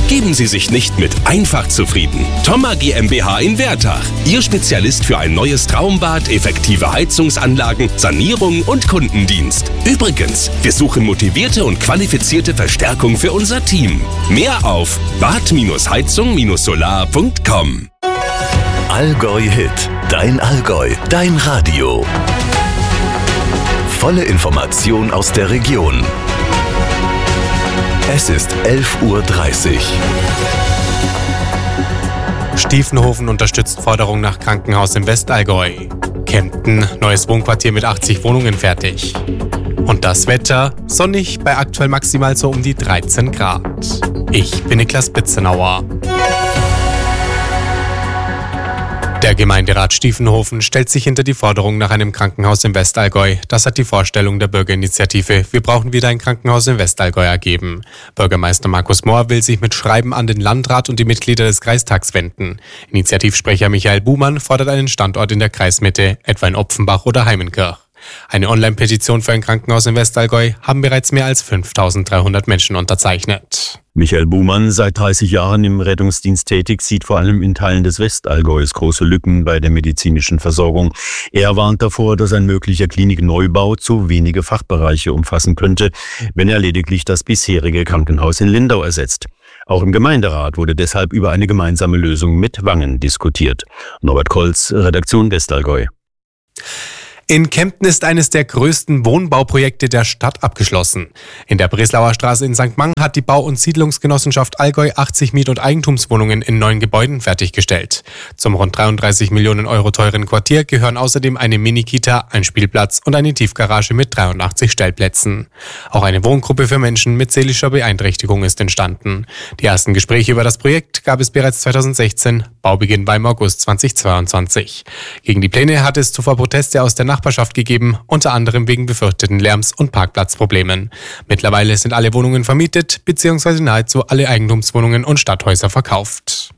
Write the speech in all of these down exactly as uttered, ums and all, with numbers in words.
Geben Sie sich nicht mit einfach zufrieden. Thoma GmbH in Wertach. Ihr Spezialist für ein neues Traumbad, effektive Heizungsanlagen, Sanierung und Kundendienst. Übrigens, wir suchen motivierte und qualifizierte Verstärkung für unser Team. Mehr auf bad Heizung Solar punkt com. Allgäu Hit. Dein Allgäu. Dein Radio. Volle Information aus der Region. Es ist elf Uhr dreißig. Stiefenhofen unterstützt Forderung nach Krankenhaus im Westallgäu. Kempten, neues Wohnquartier mit achtzig Wohnungen fertig. Und das Wetter, sonnig bei aktuell maximal so um die dreizehn Grad. Ich bin Niklas Bitzenauer. Der Gemeinderat Stiefenhofen stellt sich hinter die Forderung nach einem Krankenhaus im Westallgäu. Das hat die Vorstellung der Bürgerinitiative Wir brauchen wieder ein Krankenhaus im Westallgäu ergeben. Bürgermeister Markus Mohr will sich mit Schreiben an den Landrat und die Mitglieder des Kreistags wenden. Initiativsprecher Michael Buhmann fordert einen Standort in der Kreismitte, etwa in Opfenbach oder Heimenkirch. Eine Online-Petition für ein Krankenhaus im Westallgäu haben bereits mehr als fünftausenddreihundert Menschen unterzeichnet. Michael Buhmann, seit dreißig Jahren im Rettungsdienst tätig, sieht vor allem in Teilen des Westallgäus große Lücken bei der medizinischen Versorgung. Er warnt davor, dass ein möglicher Klinikneubau zu wenige Fachbereiche umfassen könnte, wenn er lediglich das bisherige Krankenhaus in Lindau ersetzt. Auch im Gemeinderat wurde deshalb über eine gemeinsame Lösung mit Wangen diskutiert. Norbert Kolz, Redaktion Westallgäu. In Kempten ist eines der größten Wohnbauprojekte der Stadt abgeschlossen. In der Breslauer Straße in Sankt Mang hat die Bau- und Siedlungsgenossenschaft Allgäu achtzig Miet- und Eigentumswohnungen in neun Gebäuden fertiggestellt. Zum rund dreiunddreißig Millionen Euro teuren Quartier gehören außerdem eine Mini-Kita, ein Spielplatz und eine Tiefgarage mit dreiundachtzig Stellplätzen. Auch eine Wohngruppe für Menschen mit seelischer Beeinträchtigung ist entstanden. Die ersten Gespräche über das Projekt gab es bereits zweitausendsechzehn, Baubeginn war im August zweitausendzweiundzwanzig. Gegen die Pläne hat es zuvor Proteste aus der Nachbarschaft gegeben, unter anderem wegen befürchteten Lärms- und Parkplatzproblemen. Mittlerweile sind alle Wohnungen vermietet bzw. nahezu alle Eigentumswohnungen und Stadthäuser verkauft.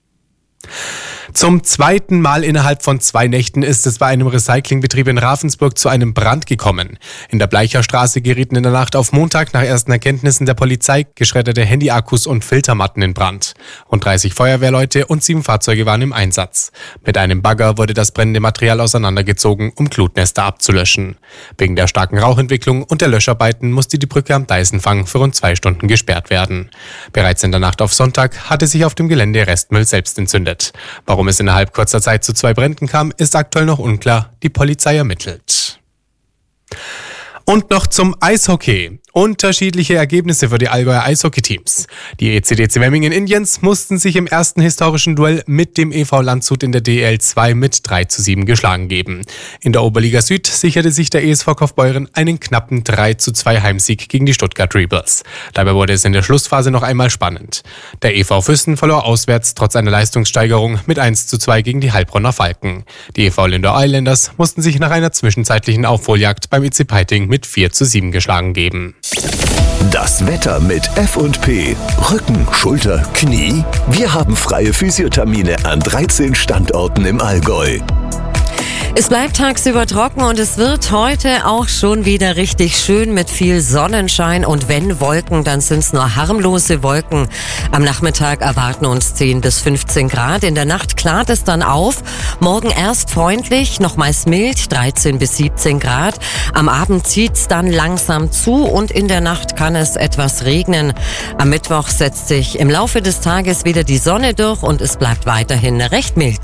Zum zweiten Mal innerhalb von zwei Nächten ist es bei einem Recyclingbetrieb in Ravensburg zu einem Brand gekommen. In der Bleicherstraße gerieten in der Nacht auf Montag nach ersten Erkenntnissen der Polizei geschredderte Handyakkus und Filtermatten in Brand. Rund dreißig Feuerwehrleute und sieben Fahrzeuge waren im Einsatz. Mit einem Bagger wurde das brennende Material auseinandergezogen, um Glutnester abzulöschen. Wegen der starken Rauchentwicklung und der Löscharbeiten musste die Brücke am Deisenfang für rund zwei Stunden gesperrt werden. Bereits in der Nacht auf Sonntag hatte sich auf dem Gelände Restmüll selbst entzündet. Warum es innerhalb kurzer Zeit zu zwei Bränden kam, ist aktuell noch unklar. Die Polizei ermittelt. Und noch zum Eishockey. Unterschiedliche Ergebnisse für die Allgäuer Eishockey-Teams. Die E C D C Memmingen Indians mussten sich im ersten historischen Duell mit dem E V Landshut in der D L zwei mit drei zu sieben geschlagen geben. In der Oberliga Süd sicherte sich der E S V Kaufbeuren einen knappen drei zu zwei Heimsieg gegen die Stuttgart Rebels. Dabei wurde es in der Schlussphase noch einmal spannend. Der E V Füssen verlor auswärts trotz einer Leistungssteigerung mit eins zu zwei gegen die Heilbronner Falken. Die E V Lindau Islanders mussten sich nach einer zwischenzeitlichen Aufholjagd beim E C Peiting mit vier zu sieben geschlagen geben. Das Wetter mit F und P. Rücken, Schulter, Knie. Wir haben freie Physiothermine an dreizehn Standorten im Allgäu. Es bleibt tagsüber trocken und es wird heute auch schon wieder richtig schön mit viel Sonnenschein. Und wenn Wolken, dann sind es nur harmlose Wolken. Am Nachmittag erwarten uns zehn bis fünfzehn Grad. In der Nacht klart es dann auf. Morgen erst freundlich, nochmals mild, dreizehn bis siebzehn Grad. Am Abend zieht's dann langsam zu und in der Nacht kann es etwas regnen. Am Mittwoch setzt sich im Laufe des Tages wieder die Sonne durch und es bleibt weiterhin recht mild.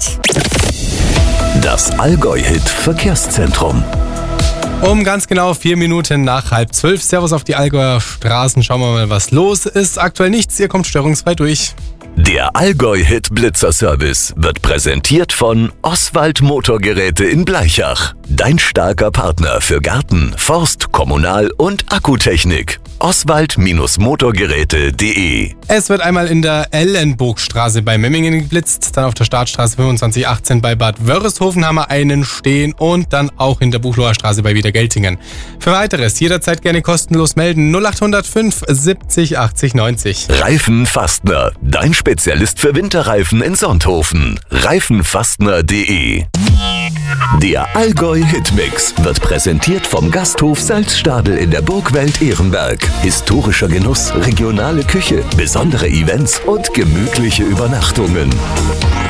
Das Allgäu-Hit Verkehrszentrum. Um ganz genau vier Minuten nach halb zwölf. Servus auf die Allgäuer Straßen. Schauen wir mal, was los ist. Aktuell nichts, ihr kommt störungsfrei durch. Der Allgäu-Hit Blitzer-Service wird präsentiert von Oswald Motorgeräte in Bleichach. Dein starker Partner für Garten, Forst, Kommunal- und Akkutechnik. Oswald Motorgeräte punkt de. Es wird einmal in der Ellenburgstraße bei Memmingen geblitzt, dann auf der Startstraße fünfundzwanzig achtzehn bei Bad Wörishofen haben wir einen stehen und dann auch in der Buchloher Straße bei Wiedergeltingen. Für weiteres jederzeit gerne kostenlos melden null acht null fünf siebzig achtzig neunzig. Reifenfastner, dein Spezialist für Winterreifen in Sonthofen. Reifenfastner punkt de. Der Allgäu Hitmix wird präsentiert vom Gasthof Salzstadel in der Burgwelt Ehrenberg. Historischer Genuss, regionale Küche, besondere Events und gemütliche Übernachtungen.